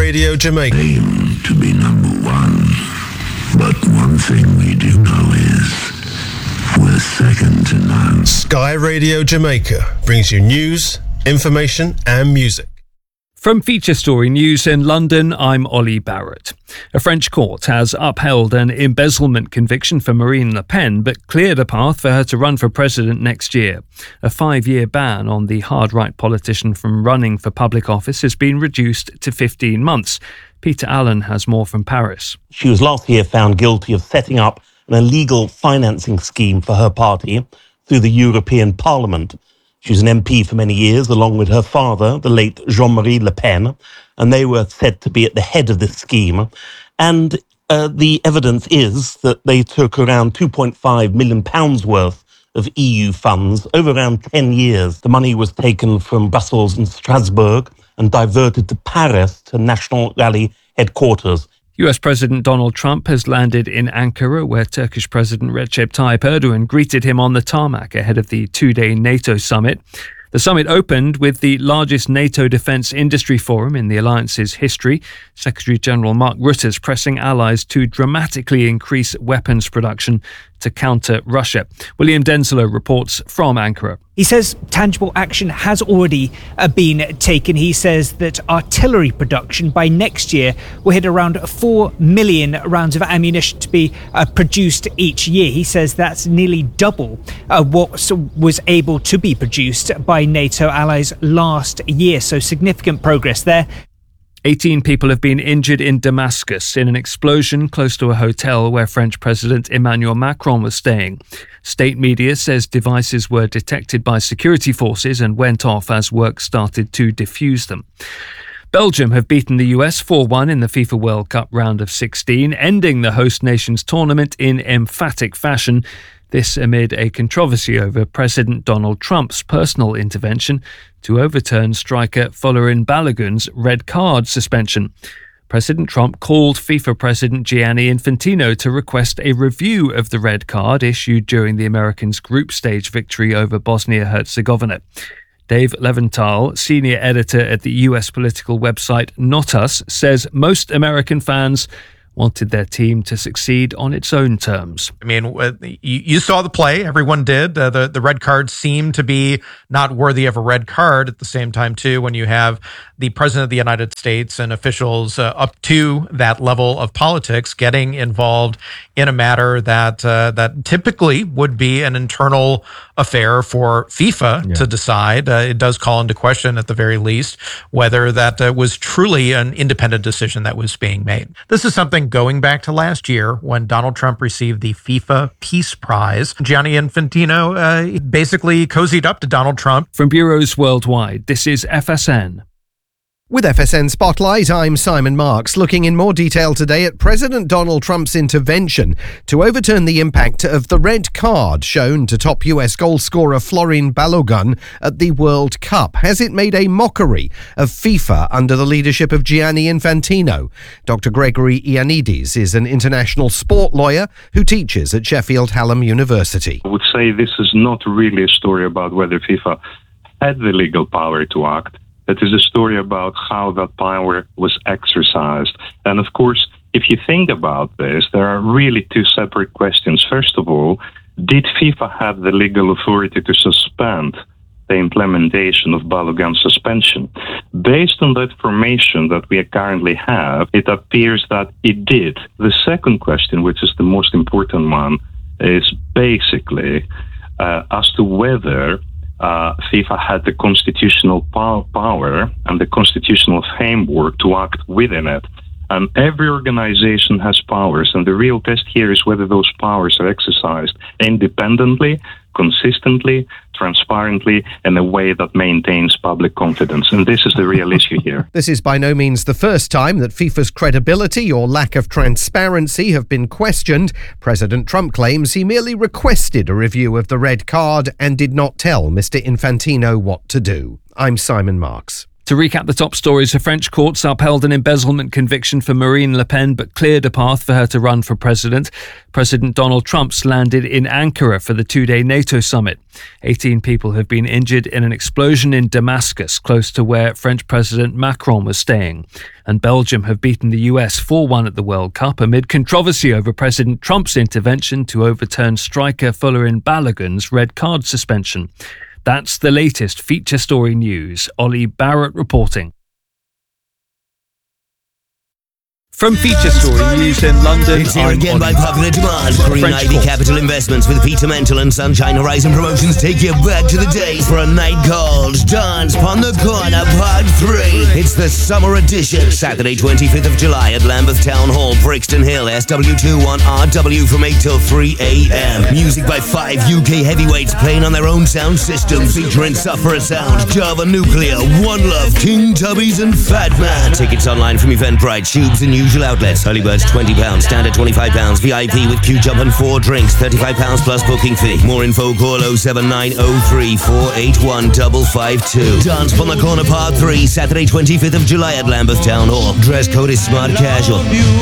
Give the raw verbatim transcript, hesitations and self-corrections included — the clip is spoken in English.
Radio Jamaica. Aim to be number one, but one thing we do know is we're second to none. Sky Radio Jamaica brings you news, information and music. From Feature Story News in London, I'm Ollie Barrett. A French court has upheld an embezzlement conviction for Marine Le Pen, but cleared a path for her to run for president next year. A five-year ban on the hard-right politician from running for public office has been reduced to fifteen months. Peter Allen has more from Paris. She was last year found guilty of setting up an illegal financing scheme for her party through the European Parliament. She was an M P for many years, along with her father, the late Jean-Marie Le Pen, and they were said to be at the head of this scheme. And uh, the evidence is that they took around two point five million pounds worth of E U funds over around ten years. The money was taken from Brussels and Strasbourg and diverted to Paris, to National Rally headquarters. U S President Donald Trump has landed in Ankara, where Turkish President Recep Tayyip Erdogan greeted him on the tarmac ahead of the two-day NATO summit. The summit opened with the largest NATO defence industry forum in the alliance's history. Secretary-General Mark Rutte's pressing allies to dramatically increase weapons production to counter Russia. William Denslow reports from Ankara. He says tangible action has already uh, been taken. He says that artillery production by next year will hit around four million rounds of ammunition to be uh, produced each year. He says that's nearly double uh, what was able to be produced by NATO allies last year. So significant progress there. eighteen people have been injured in Damascus in an explosion close to a hotel where French President Emmanuel Macron was staying. State media says devices were detected by security forces and went off as work started to defuse them. Belgium have beaten the U S four one in the FIFA World Cup round of sixteen, ending the host nation's tournament in emphatic fashion. This amid a controversy over President Donald Trump's personal intervention to overturn striker Folarin Balogun's red card suspension. President Trump called FIFA President Gianni Infantino to request a review of the red card issued during the Americans' group stage victory over Bosnia-Herzegovina. Dave Leventhal, senior editor at the U S political website Not Us, says most American fans wanted their team to succeed on its own terms. I mean, you, you saw the play. Everyone did. Uh, the, the red card seemed to be not worthy of a red card. At the same time, too, when you have the President of the United States and officials uh, up to that level of politics getting involved in a matter that uh, that typically would be an internal affair for FIFA yeah. to decide. Uh, it does call into question, at the very least, whether that uh, was truly an independent decision that was being made. This is something going back to last year when Donald Trump received the FIFA Peace Prize. Gianni Infantino uh, basically cozied up to Donald Trump. From bureaus worldwide, this is F S N. With F S N Spotlight, I'm Simon Marks, looking in more detail today at President Donald Trump's intervention to overturn the impact of the red card shown to top U S goal scorer Folarin Balogun at the World Cup. Has it made a mockery of FIFA under the leadership of Gianni Infantino? Doctor Gregory Ioannidis is an international sport lawyer who teaches at Sheffield Hallam University. I would say this is not really a story about whether FIFA had the legal power to act. It is a story about how that power was exercised. And of course, if you think about this, there are really two separate questions. First of all, did FIFA have the legal authority to suspend the implementation of Balogun's suspension? Based on the information that we currently have, it appears that it did. The second question, which is the most important one, is basically uh, as to whether Uh, FIFA had the constitutional pow- power and the constitutional framework to act within it. And every organization has powers, and the real test here is whether those powers are exercised independently, consistently, transparently, in a way that maintains public confidence. And this is the real issue here. This is by no means the first time that FIFA's credibility or lack of transparency have been questioned. President Trump claims he merely requested a review of the red card and did not tell Mister Infantino what to do. I'm Simon Marks. To recap the top stories, the French courts upheld an embezzlement conviction for Marine Le Pen but cleared a path for her to run for president. President Donald Trump's landed in Ankara for the two-day NATO summit. eighteen people have been injured in an explosion in Damascus, close to where French President Macron was staying. And Belgium have beaten the U S four one at the World Cup amid controversy over President Trump's intervention to overturn striker Folarin Balogun's red card suspension. That's the latest feature story news. Ollie Barrett reporting. From Feature Story News in London, It's here I'm again by Ollie popular demand. Green French Ivy court. Capital Investments with Peter Mental and Sunshine Horizon Promotions take you back to the days for a night called Dance Pon the Corner Part three. It's the summer edition, Saturday twenty-fifth of July at Lambeth Town Hall, Brixton Hill, S W two one R W from eight till three a.m. Music by five U K heavyweights playing on their own sound system, featuring Sufferer Sound, Java Nuclear, One Love, King Tubbies and Fat Man. Tickets online from Eventbrite, Tubes and usual outlets. Early birds twenty pounds, standard twenty-five pounds, V I P with queue jump and four drinks, thirty-five pounds plus booking fee. More info, call oh seven nine oh three four eight one five five two. Dance Pon the Corner Part three, Saturday twenty-fifth of July at Lambeth Town Hall. Dress code is smart casual.